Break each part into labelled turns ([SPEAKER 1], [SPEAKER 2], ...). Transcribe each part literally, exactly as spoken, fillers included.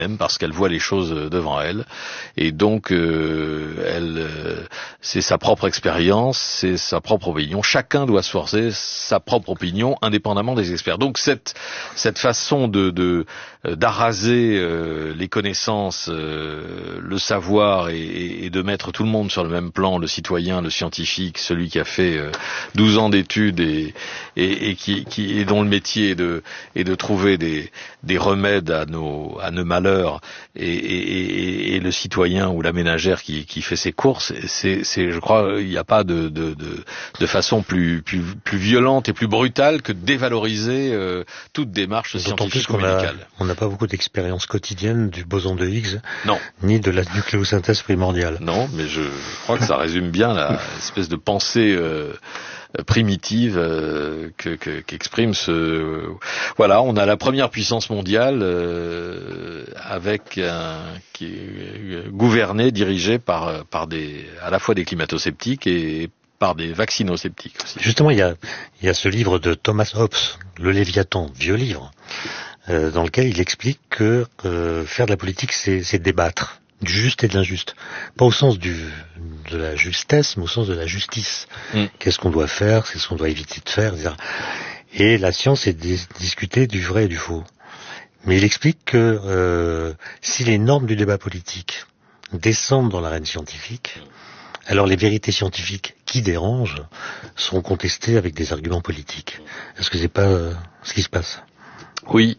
[SPEAKER 1] parce qu'elle voit les choses devant elle, et donc euh, elle, euh, c'est sa propre expérience, c'est sa propre opinion. Chacun doit se forcer sa propre opinion, indépendamment des experts. Donc cette cette façon de, de d'araser euh, les connaissances, euh, le savoir, et, et de mettre tout le monde sur le même plan, le citoyen, le scientifique, celui qui a fait euh, douze ans d'études et, et, et qui, qui et dont le métier est de est de trouver des des remèdes à nos à nos malheurs. Et, et, et, et le citoyen ou la ménagère qui, qui fait ses courses, c'est, c'est, je crois, il n'y a pas de, de, de, de façon plus, plus, plus violente et plus brutale que de dévaloriser euh, toute démarche scientifique ou médicale.
[SPEAKER 2] On n'a pas beaucoup d'expérience quotidienne du boson de Higgs,
[SPEAKER 1] non,
[SPEAKER 2] ni de la nucléosynthèse primordiale.
[SPEAKER 1] Non, mais je crois que ça résume bien la espèce de pensée euh, primitive euh, que, que, qu'exprime ce. Euh, voilà, on a la première puissance mondiale euh, avec un qui est gouverné, dirigé par par des à la fois des climato-sceptiques et par des vaccinosceptiques aussi.
[SPEAKER 2] Justement, il y a il y a ce livre de Thomas Hobbes, Le Léviathan, vieux livre, euh, dans lequel il explique que euh, faire de la politique, c'est, c'est débattre du juste et de l'injuste. Pas au sens du, de la justesse, mais au sens de la justice. Mm. Qu'est-ce qu'on doit faire, qu'est-ce qu'on doit éviter de faire, et cetera. Et la science, c'est de discuter du vrai et du faux. Mais il explique que euh, si les normes du débat politique descendent dans l'arène scientifique, alors les vérités scientifiques qui dérangent seront contestées avec des arguments politiques. Est-ce que c'est pas euh, ce qui se passe ?
[SPEAKER 1] Oui.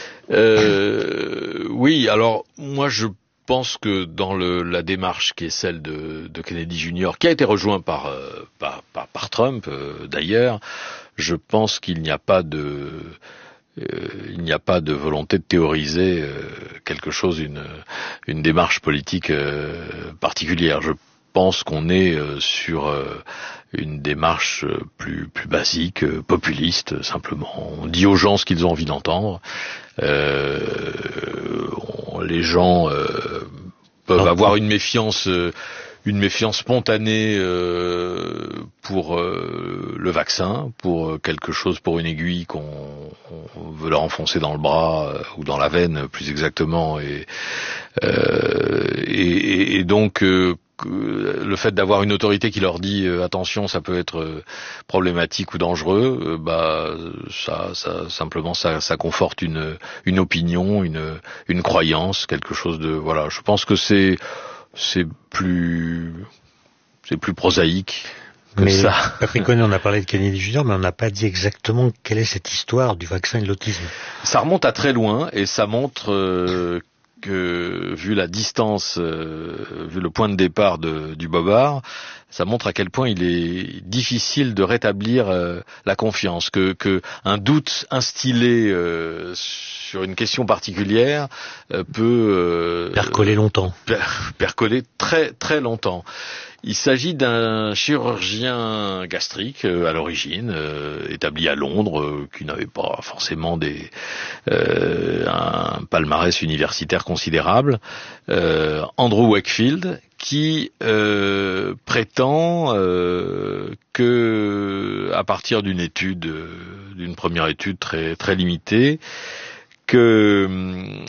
[SPEAKER 1] Euh, oui, alors moi je Je pense que dans le, la démarche qui est celle de, de Kennedy junior, qui a été rejoint par, euh, par, par, par Trump euh, d'ailleurs, je pense qu'il n'y a pas de, euh, il n'y a pas de volonté de théoriser euh, quelque chose, une, une démarche politique euh, particulière. Je pense qu'on est euh, sur euh, une démarche plus, plus basique, euh, populiste, simplement. On dit aux gens ce qu'ils ont envie d'entendre. Euh, on, les gens euh, peuvent avoir une méfiance, euh, une méfiance spontanée euh, pour euh, le vaccin, pour quelque chose, pour une aiguille qu'on on veut leur enfoncer dans le bras euh, ou dans la veine, plus exactement, et, euh, et, et donc euh, le fait d'avoir une autorité qui leur dit euh, attention, ça peut être euh, problématique ou dangereux, euh, bah ça, ça simplement ça, ça conforte une une opinion, une une croyance, quelque chose de voilà. Je pense que c'est c'est plus c'est plus prosaïque que
[SPEAKER 2] mais
[SPEAKER 1] ça.
[SPEAKER 2] Patrick Cohen, on a parlé de Kennedy junior, mais on n'a pas dit exactement quelle est cette histoire du vaccin et de l'autisme.
[SPEAKER 1] Ça remonte à très loin et ça montre euh, que, vu la distance, euh, vu le point de départ de, du bobard, ça montre à quel point il est difficile de rétablir euh, la confiance, que, que un doute instillé euh, sur une question particulière euh, peut euh,
[SPEAKER 2] percoler longtemps,
[SPEAKER 1] per, percoler très très longtemps. Il s'agit d'un chirurgien gastrique euh, à l'origine, euh, établi à Londres, euh, qui n'avait pas forcément des euh, un palmarès universitaire considérable, euh, Andrew Wakefield, qui euh, prétend euh, que, à partir d'une étude, euh, d'une première étude très très limitée, que euh,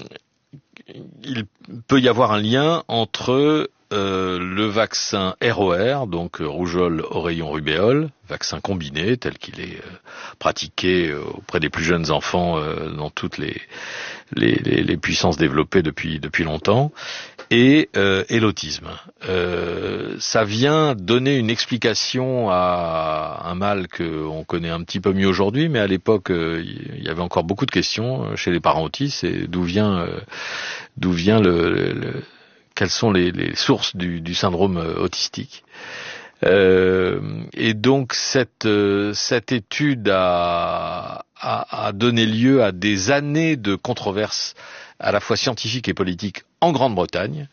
[SPEAKER 1] il peut y avoir un lien entre Euh, le vaccin R O R, donc euh, rougeole, oreillon, rubéole, vaccin combiné tel qu'il est euh, pratiqué euh, auprès des plus jeunes enfants euh, dans toutes les, les, les, les puissances développées depuis, depuis longtemps, et, euh, et l'autisme. Euh, ça vient donner une explication à un mal qu'on connaît un petit peu mieux aujourd'hui, mais à l'époque, euh, il y avait encore beaucoup de questions chez les parents autistes, et d'où vient, euh, d'où vient le... le, le quelles sont les, les sources du, du syndrome autistique. Euh, et donc cette, cette étude a, a, a donné lieu à des années de controverses à la fois scientifiques et politiques en Grande-Bretagne.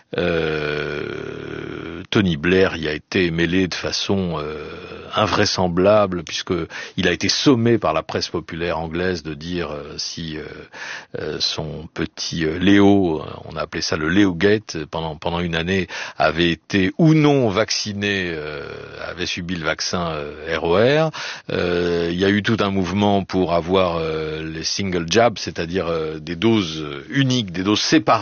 [SPEAKER 1] Euh, Tony Blair y a été mêlé de façon euh, invraisemblable, puisque il a été sommé par la presse populaire anglaise de dire euh, si euh, euh, son petit euh, Léo, on a appelé ça le Léogate, pendant pendant une année, avait été ou non vacciné, euh, avait subi le vaccin euh, R O R. Euh, il y a eu tout un mouvement pour avoir euh, les single jabs, c'est-à-dire euh, des doses uniques, des doses séparées